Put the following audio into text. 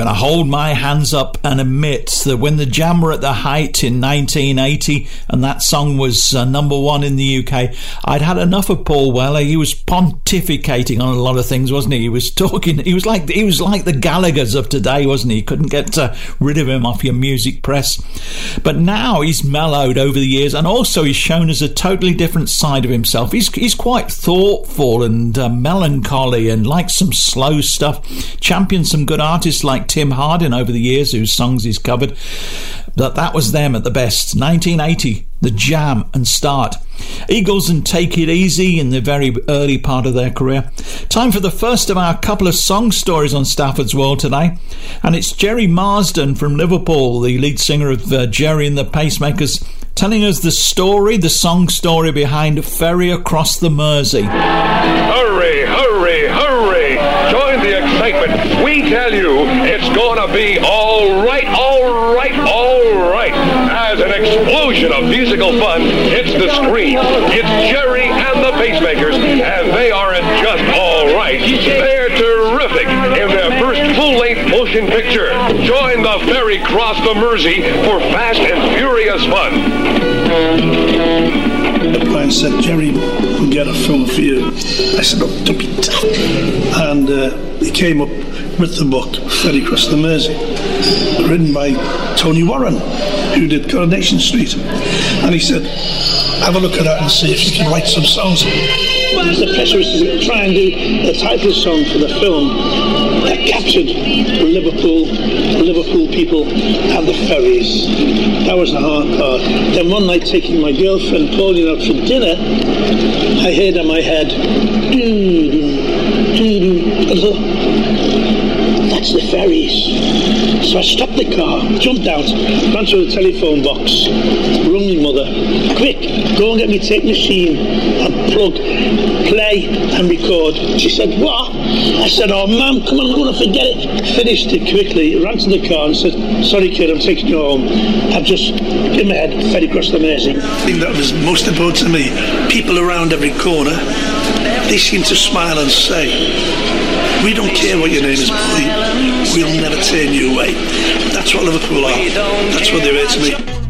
going to hold my hands up and admit that when the Jam were at the height in 1980 and that song was number one in the UK, I'd had enough of Paul Weller. He was pontificating on a lot of things, wasn't he? He was talking. He was like the Gallaghers of today, wasn't he? You couldn't get rid of him off your music press. But now he's mellowed over the years, and also he's shown us a totally different side of himself. He's quite thoughtful and melancholy and likes some slow stuff. Championed some good artists like Tim Hardin over the years, whose songs he's covered. But that was them at the best. 1980, the Jam and Start. Eagles and Take It Easy in the very early part of their career. Time for the first of our couple of song stories on Stafford's World today. And it's Jerry Marsden from Liverpool, the lead singer of Jerry and the Pacemakers, telling us the song story behind Ferry Across the Mersey. Hurry, hurry, hurry! Join the excitement. We tell you it's gonna be all right, all right, all right. As an explosion of musical fun hits the screen, it's Jerry and the Pacemakers, and they aren't just all right. They're terrific in their first full-length motion picture. Join the Ferry Cross the Mersey for fast and furious fun. The client said, Jerry, we'll get a film for you. I said, oh, don't be tough. And he came up with the book, Ferry Across the Mersey, written by Tony Warren, who did Coronation Street. And he said, have a look at that and see if you can write some songs. The pressure was to try and do a title song for the film that captured Liverpool people and the ferries. That was the hard part. Then one night, taking my girlfriend Pauline out for dinner, I heard in my head, I thought, that's the ferries. So I stopped the car, jumped out, ran to the telephone box, rung my mother. Quick, go and get me tape machine and plug, play and record. She said, what? I said, oh, Mum, come on, I'm going to forget it. Finished it quickly, ran to the car and said, sorry, kid, I'm taking you home. I've just, in my head, Ferry Across the Mersey. The thing that was most important to me, people around every corner, they seemed to smile and say, we don't care what your name is, boy. We'll never turn you away. That's what Liverpool are. That's what they were to me.